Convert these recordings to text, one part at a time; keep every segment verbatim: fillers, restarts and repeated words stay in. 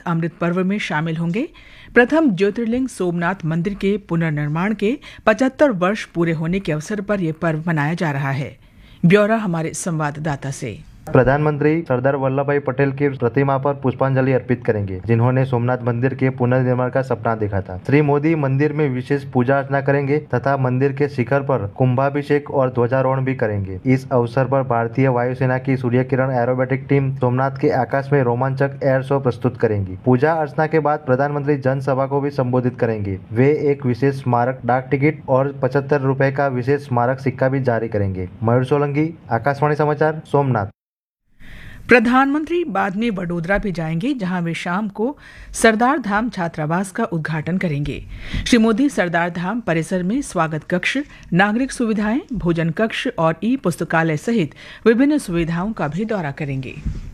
अमृत पर्व में शामिल होंगे। प्रथम ज्योतिर्लिंग सोमनाथ मंदिर के पुनर्निर्माण के पचहत्तर वर्ष पूरे होने के अवसर पर यह पर्व मनाया जा रहा है। ब्यौरा हमारे संवाददाता से। प्रधानमंत्री सरदार वल्लभ भाई पटेल की प्रतिमा पर पुष्पांजलि अर्पित करेंगे, जिन्होंने सोमनाथ मंदिर के पुनर्निर्माण का सपना देखा था। श्री मोदी मंदिर में विशेष पूजा अर्चना करेंगे तथा मंदिर के शिखर पर कुंभाभिषेक और ध्वजारोहण भी करेंगे। इस अवसर पर भारतीय वायुसेना की सूर्य किरण एरोबेटिक टीम सोमनाथ के आकाश में रोमांचक एयर शो प्रस्तुत करेंगी। पूजा अर्चना के बाद प्रधानमंत्री जनसभा को भी संबोधित करेंगे। वे एक विशेष स्मारक डाक टिकट और पचहत्तर रूपए का विशेष स्मारक सिक्का भी जारी करेंगे। मयूर सोलंकी, आकाशवाणी समाचार, सोमनाथ। प्रधानमंत्री बाद में वडोदरा भी जाएंगे, जहां वे शाम को सरदार धाम छात्रावास का उद्घाटन करेंगे। श्री मोदी सरदार धाम परिसर में स्वागत कक्ष, नागरिक सुविधाएं, भोजन कक्ष और ई पुस्तकालय सहित विभिन्न सुविधाओं का भी दौरा करेंगे।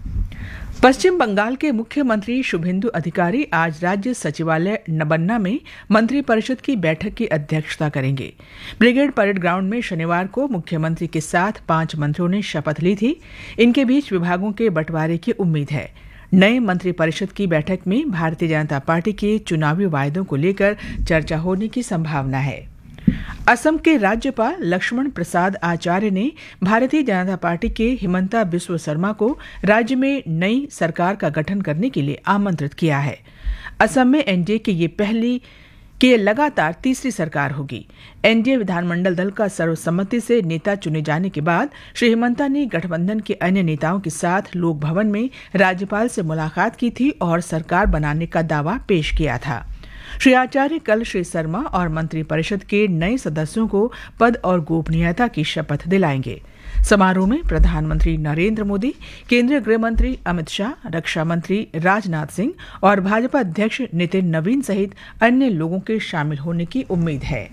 पश्चिम बंगाल के मुख्यमंत्री शुभेंदु अधिकारी आज राज्य सचिवालय नबन्ना में मंत्रिपरिषद की बैठक की अध्यक्षता करेंगे। ब्रिगेड परेड ग्राउंड में शनिवार को मुख्यमंत्री के साथ पांच मंत्रियों ने शपथ ली थी। इनके बीच विभागों के बंटवारे की उम्मीद है। नए मंत्रिपरिषद की बैठक में भारतीय जनता पार्टी के चुनावी वायदों को लेकर चर्चा होने की संभावना है। असम के राज्यपाल लक्ष्मण प्रसाद आचार्य ने भारतीय जनता पार्टी के हिमंता बिस्व शर्मा को राज्य में नई सरकार का गठन करने के लिए आमंत्रित किया है। असम में एनडीए की ये पहली की लगातार तीसरी सरकार होगी। एनडीए विधानमंडल दल का सर्वसम्मति से नेता चुने जाने के बाद श्री हिमंता ने गठबंधन के अन्य नेताओं के साथ लोक भवन में राज्यपाल से मुलाकात की थी और सरकार बनाने का दावा पेश किया था। श्री आचार्य कल श्री शर्मा और मंत्रिपरिषद के नए सदस्यों को पद और गोपनीयता की शपथ दिलाएंगे। समारोह में प्रधानमंत्री नरेंद्र मोदी, केंद्रीय गृह मंत्री अमित शाह, रक्षा मंत्री राजनाथ सिंह और भाजपा अध्यक्ष नितिन नवीन सहित अन्य लोगों के शामिल होने की उम्मीद है।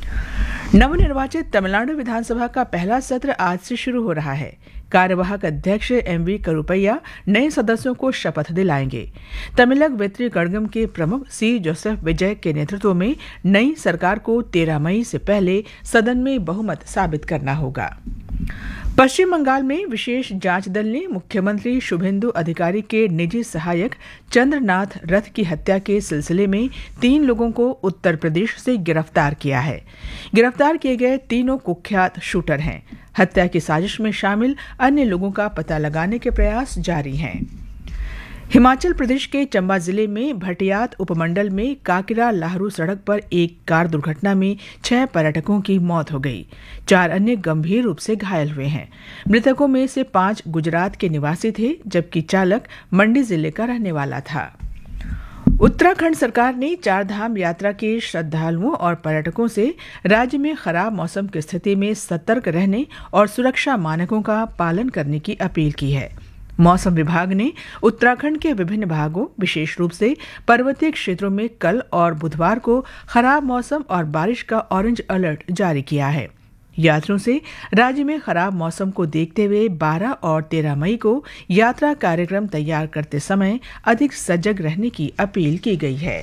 नवनिर्वाचित तमिलनाडु विधानसभा का पहला सत्र आज से शुरू हो रहा है। कार्यवाहक अध्यक्ष एम वी करुपैया नए सदस्यों को शपथ दिलाएंगे। तमिलक वित्तीय कड़गम के प्रमुख सी जोसेफ विजय के नेतृत्व में नई सरकार को तेरह मई से पहले सदन में बहुमत साबित करना होगा। पश्चिम बंगाल में विशेष जांच दल ने मुख्यमंत्री शुभेंदु अधिकारी के निजी सहायक चंद्रनाथ रथ की हत्या के सिलसिले में तीन लोगों को उत्तर प्रदेश से गिरफ्तार किया है। गिरफ्तार किए गए तीनों कुख्यात शूटर हैं। हत्या की साजिश में शामिल अन्य लोगों का पता लगाने के प्रयास जारी हैं। हिमाचल प्रदेश के चंबा जिले में भटियात उपमंडल में काकिरा लाहरू सड़क पर एक कार दुर्घटना में छह पर्यटकों की मौत हो गई। चार अन्य गंभीर रूप से घायल हुए हैं। मृतकों में से पांच गुजरात के निवासी थे, जबकि चालक मंडी जिले का रहने वाला था। उत्तराखंड सरकार ने चारधाम यात्रा के श्रद्धालुओं और पर्यटकों से राज्य में खराब मौसम की स्थिति में सतर्क रहने और सुरक्षा मानकों का पालन करने की अपील की है। मौसम विभाग ने उत्तराखंड के विभिन्न भागों, विशेष रूप से पर्वतीय क्षेत्रों में कल और बुधवार को खराब मौसम और बारिश का ऑरेंज अलर्ट जारी किया है। यात्रियों से राज्य में खराब मौसम को देखते हुए बारह और तेरह मई को यात्रा कार्यक्रम तैयार करते समय अधिक सजग रहने की अपील की गई है।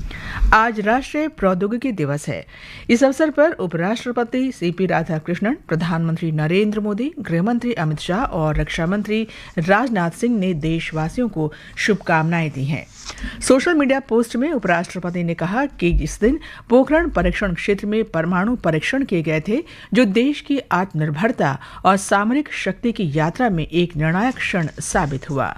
आज राष्ट्रीय प्रौद्योगिकी दिवस है। इस अवसर पर उपराष्ट्रपति सीपी राधाकृष्णन, प्रधानमंत्री नरेंद्र मोदी, गृहमंत्री अमित शाह और रक्षा मंत्री राजनाथ सिंह ने देशवासियों को शुभकामनाएं दी हैं। सोशल मीडिया पोस्ट में उपराष्ट्रपति ने कहा कि इस दिन पोखरण परीक्षण क्षेत्र में परमाणु परीक्षण किए गए थे, जो देश की आत्मनिर्भरता और सामरिक शक्ति की यात्रा में एक निर्णायक क्षण साबित हुआ।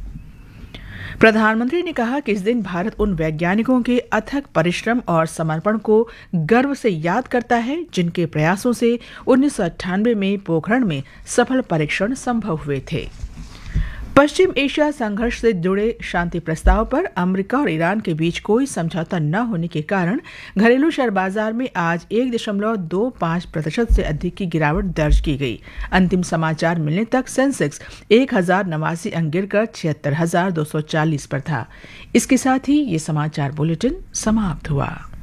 प्रधानमंत्री ने कहा कि इस दिन भारत उन वैज्ञानिकों के अथक परिश्रम और समर्पण को गर्व से याद करता है, जिनके प्रयासों से उन्नीस सौ अट्ठानवे में पोखरण में सफल परीक्षण संभव हुए थे। पश्चिम एशिया संघर्ष से जुड़े शांति प्रस्ताव पर अमेरिका और ईरान के बीच कोई समझौता न होने के कारण घरेलू शेयर बाजार में आज एक दशमलव दो पांच प्रतिशत से अधिक की गिरावट दर्ज की गई। अंतिम समाचार मिलने तक सेंसेक्स एक हजार नवासी अंक गिरकर छिहत्तर हजार दो सौ चालीस पर था। इसके साथ ही ये समाचार बुलेटिन समाप्त हुआ।